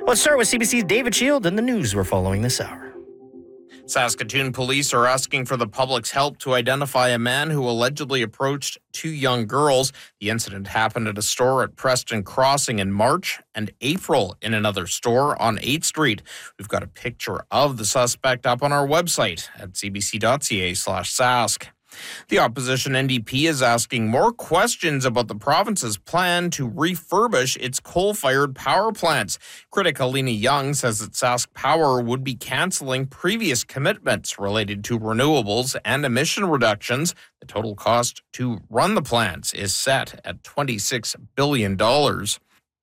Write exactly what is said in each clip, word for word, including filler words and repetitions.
Let's start with C B C's David Shield and the news we're following this hour. Saskatoon police are asking for the public's help to identify a man who allegedly approached two young girls. The incident happened at a store at Preston Crossing in March and April in another store on eighth Street. We've got a picture of the suspect up on our website at cbc.ca slash sask. The opposition N D P is asking more questions about the province's plan to refurbish its coal-fired power plants. Critic Helena Young says that Sask Power would be cancelling previous commitments related to renewables and emission reductions. The total cost to run the plants is set at twenty-six billion dollars.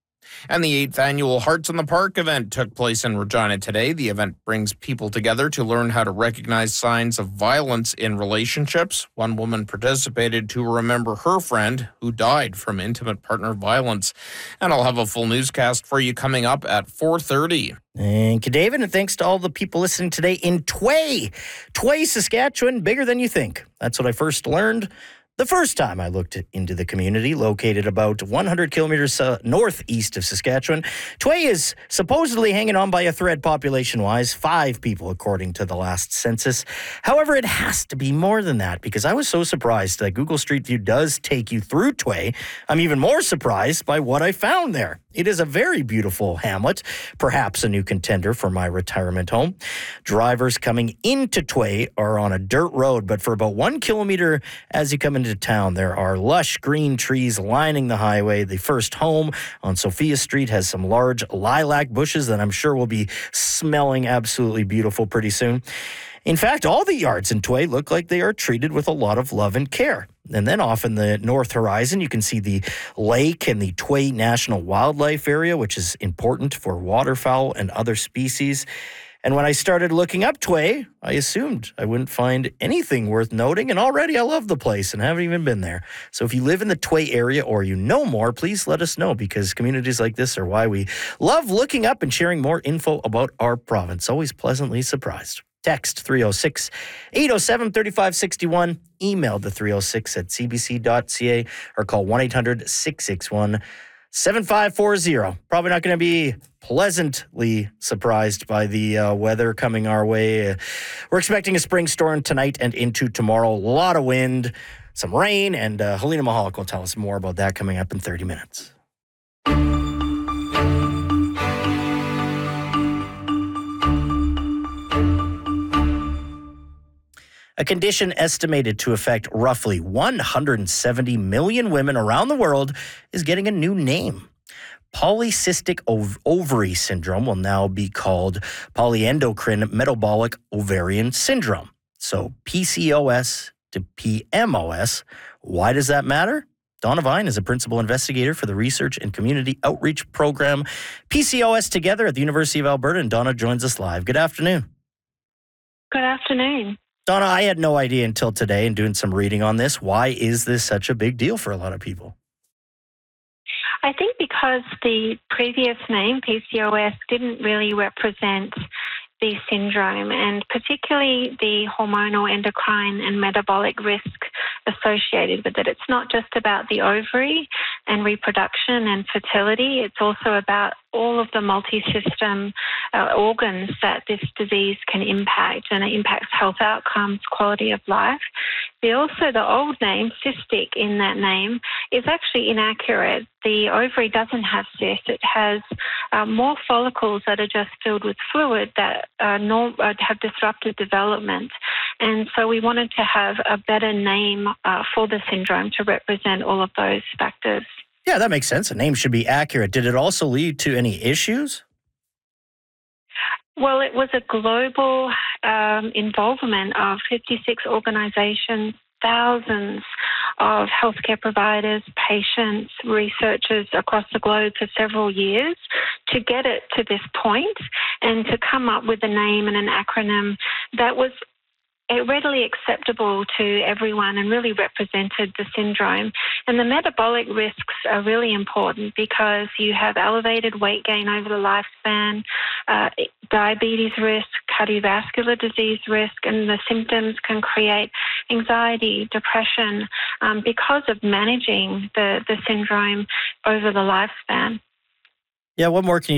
And the eighth annual Hearts in the Park event took place in Regina today. The event brings people together to learn how to recognize signs of violence in relationships. One woman participated to remember her friend who died from intimate partner violence. And I'll have a full newscast for you coming up at four thirty. Thank you, David, and thanks to all the people listening today in Tway. Tway, Saskatchewan, bigger than you think. That's what I first learned the first time I looked into the community, located about one hundred kilometers uh, northeast of Saskatchewan. Tway is supposedly hanging on by a thread population-wise, five people according to the last census. However, it has to be more than that because I was so surprised that Google Street View does take you through Tway. I'm even more surprised by what I found there. It is a very beautiful hamlet, perhaps a new contender for my retirement home. Drivers coming into Tway are on a dirt road, but for about one kilometer as you come into town, there are lush green trees lining the highway. The first home on Sophia Street has some large lilac bushes that I'm sure will be smelling absolutely beautiful pretty soon. In fact, all the yards in Tway look like they are treated with a lot of love and care. And then off in the north horizon, you can see the lake and the Tway National Wildlife Area, which is important for waterfowl and other species. And when I started looking up Tway, I assumed I wouldn't find anything worth noting, and already I love the place and haven't even been there. So if you live in the Tway area or you know more, please let us know, because communities like this are why we love looking up and sharing more info about our province. Always pleasantly surprised. Text three oh six, eight oh seven, three five six one, email the three oh six at c b c dot c a, or call one eight hundred, six six one, seven five four zero. Probably not going to be pleasantly surprised by the uh, weather coming our way. Uh, we're expecting a spring storm tonight and into tomorrow. A lot of wind, some rain, and uh, Helena Mahalik will tell us more about that coming up in thirty minutes. A condition estimated to affect roughly one hundred seventy million women around the world is getting a new name. Polycystic ov- ovary syndrome will now be called polyendocrine metabolic ovarian syndrome. So P C O S to P M O S. Why does that matter? Donna Vine is a principal investigator for the Research and Community Outreach Program P C O S Together at the University of Alberta, and Donna joins us live. Good afternoon. Good afternoon. Donna, I had no idea until today and doing some reading on this. Why is this such a big deal for a lot of people? I think because the previous name, P C O S, didn't really represent the syndrome, and particularly the hormonal, endocrine and metabolic risk associated with it. It's not just about the ovary and reproduction and fertility. It's also about all of the multi-system uh, organs that this disease can impact, and it impacts health outcomes, quality of life. The, also, the old name, cystic, in that name, is actually inaccurate. The ovary doesn't have cysts. It has uh, more follicles that are just filled with fluid that uh, norm- uh, have disrupted development. And so we wanted to have a better name uh, for the syndrome to represent all of those factors. Yeah, that makes sense. A name should be accurate. Did it also lead to any issues? Well, it was a global um, involvement of fifty-six organizations, thousands of healthcare providers, patients, researchers across the globe for several years to get it to this point and to come up with a name and an acronym that was readily acceptable to everyone and really represented the syndrome. And the metabolic risks are really important because you have elevated weight gain over the lifespan, uh, diabetes risk, cardiovascular disease risk, and the symptoms can create anxiety, depression, um, because of managing the, the syndrome over the lifespan. Yeah, what more can you